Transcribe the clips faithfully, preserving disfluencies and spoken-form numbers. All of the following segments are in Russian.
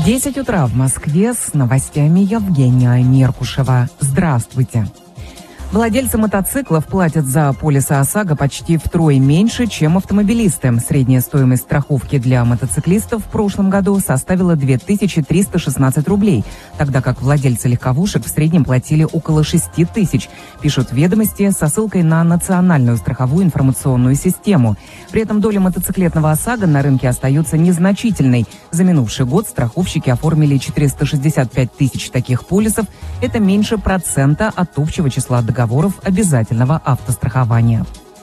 десять утра в Москве, с новостями Евгения Меркушева. Здравствуйте. Владельцы мотоциклов платят за полисы ОСАГО почти втрое меньше, чем автомобилисты. Средняя стоимость страховки для мотоциклистов в прошлом году составила две тысячи триста шестнадцать рублей, тогда как владельцы легковушек в среднем платили около шесть тысяч, пишут «Ведомости» со ссылкой на национальную страховую информационную систему. При этом доля мотоциклетного ОСАГО на рынке остается незначительной. За минувший год страховщики оформили четыреста шестьдесят пять тысяч таких полисов. Это меньше процента от общего числа договоров. договоров обязательного автострахования.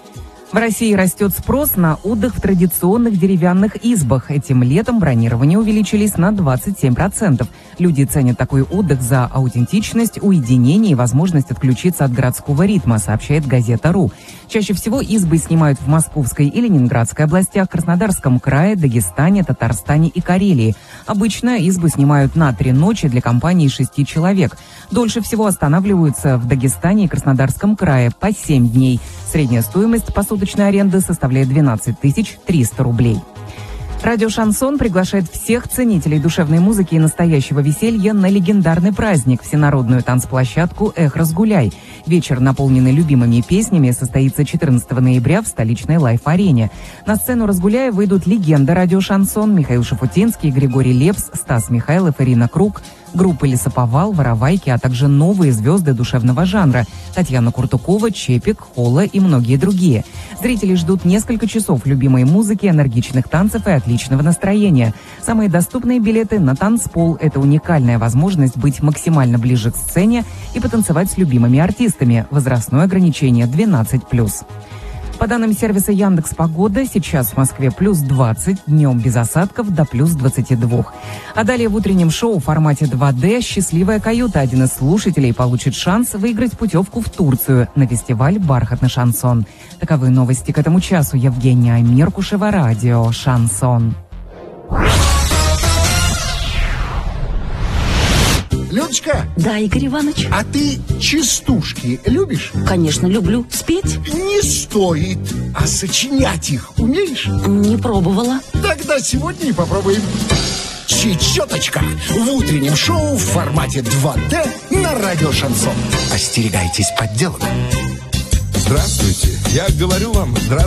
В России растет спрос на отдых в традиционных деревянных избах. Этим летом бронирования увеличились на двадцать семь процентов. Люди ценят такой отдых за аутентичность, уединение и возможность отключиться от городского ритма, сообщает газета.ру. Чаще всего избы снимают в Московской и Ленинградской областях, Краснодарском крае, Дагестане, Татарстане и Карелии. Обычно избы снимают на три ночи для компании шести человек. Дольше всего останавливаются в Дагестане и Краснодарском крае по семь дней. Средняя стоимость посуточной аренды составляет двенадцать тысяч триста рублей. Радио «Шансон» приглашает всех ценителей душевной музыки и настоящего веселья на легендарный праздник – всенародную танцплощадку «Эх, разгуляй». Вечер, наполненный любимыми песнями, состоится четырнадцатого ноября в столичной лайф-арене. На сцену «Разгуляя» выйдут легенды радио «Шансон» Михаил Шафутинский, Григорий Лепс, Стас Михайлов, Ирина Круг, группы «Лесоповал», «Воровайки», а также новые звезды душевного жанра – Татьяна Куртукова, Чепик, Холла и многие другие. Зрители ждут несколько часов любимой музыки, энергичных танцев и отличного настроения. Самые доступные билеты на танцпол – это уникальная возможность быть максимально ближе к сцене и потанцевать с любимыми артистами. Возрастное ограничение двенадцать плюс. По данным сервиса Яндекс.Погода, сейчас в Москве плюс двадцать, днем без осадков до плюс двадцати двух. А далее в утреннем шоу в формате два дэ «Счастливая каюта». Один из слушателей получит шанс выиграть путевку в Турцию на фестиваль «Бархатный шансон». Таковы новости к этому часу. Евгения Меркушева, радио «Шансон». Людочка. Да, Игорь Иванович. А ты частушки любишь? Конечно, люблю. Спеть? Не стоит. А сочинять их умеешь? Не пробовала. Тогда сегодня и попробуем. Чечеточка в утреннем шоу в формате два дэ на радио «Шансон». Остерегайтесь подделок. Здравствуйте. Я говорю вам, здравствуйте.